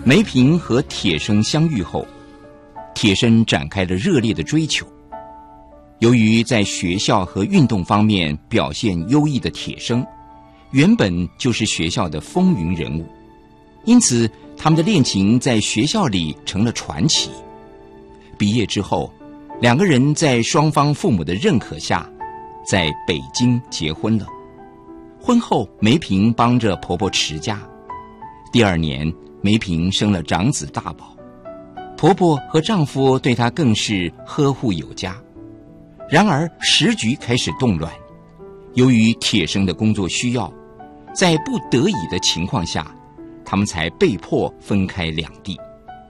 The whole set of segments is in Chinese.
梅平和铁生相遇后，铁生展开了热烈的追求。由于在学校和运动方面表现优异的铁生，原本就是学校的风云人物，因此他们的恋情在学校里成了传奇。毕业之后，两个人在双方父母的认可下，在北京结婚了。婚后，梅平帮着婆婆持家。第2年，梅平生了长子大宝，婆婆和丈夫对她更是呵护有加。然而时局开始动乱，由于铁生的工作需要，在不得已的情况下，他们才被迫分开两地。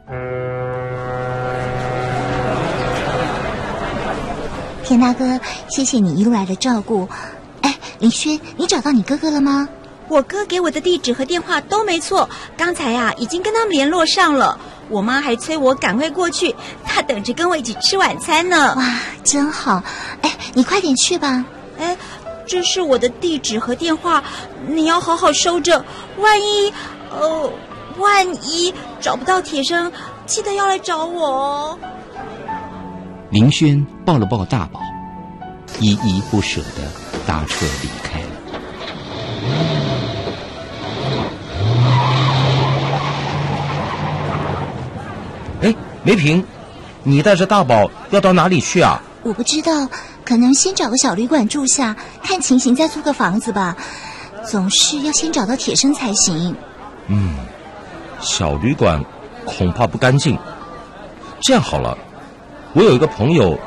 田大哥，谢谢你一路来的照顾。哎，林轩，你找到你哥哥了吗？ 我哥给我的地址和电话都没错，刚才已经跟他们联络上了。我妈还催我赶快过去，她等着跟我一起吃晚餐呢。 哇，真好！哎，你快点去吧。 哎，这是我的地址和电话，你要好好收着。万一找不到铁生，记得要来找我哦。 林轩抱了抱大宝，依依不舍地搭车离开了。 哎，梅平，你带着大宝要到哪里去啊？ 我不知道，可能先找个小旅馆住下，看情形再租个房子吧。总是要先找到铁生才行。 小旅馆恐怕不干净。这样好了，我有一个朋友